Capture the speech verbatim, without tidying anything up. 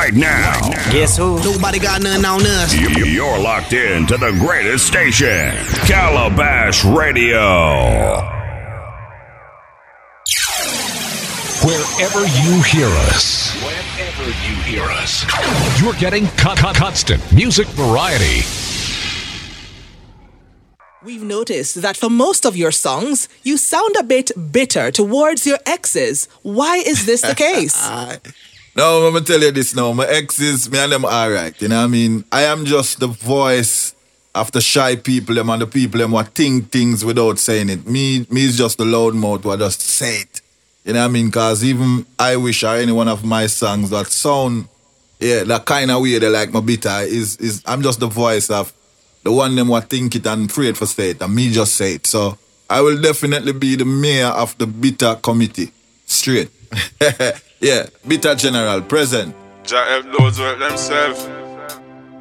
right now. Guess who? Nobody got nothing on us. You- You're locked in to the greatest station, Calabash Radio. Wherever you hear us, whenever you hear us, you're getting con- con- constant music variety. We've noticed that for most of your songs, you sound a bit bitter towards your exes. Why is this the case? No, I'm gonna tell you this now. My exes, me and them alright. You know what I mean? I am just the voice of the shy people, them and the people them who think things without saying it. Me, me is just the loud mouth who just say it. You know what I mean? Cause even I wish or any one of my songs that sound, yeah, that kind of way they like my bitter is is I'm just the voice of the one them who think it and afraid for say it, and me just say it. So I will definitely be the mayor of the bitter committee. Straight. Yeah, bitter general present. Jah help those who help themselves.